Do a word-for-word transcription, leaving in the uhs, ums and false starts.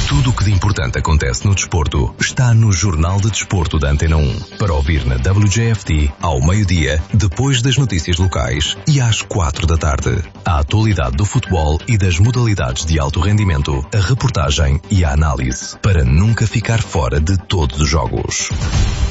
Tudo o que de importante acontece no desporto está no Jornal de Desporto da Antena um. Para ouvir na W J F T ao meio-dia, depois das notícias locais e às quatro da tarde. A atualidade do futebol e das modalidades de alto rendimento, a reportagem e a análise, para nunca ficar fora de todos os jogos.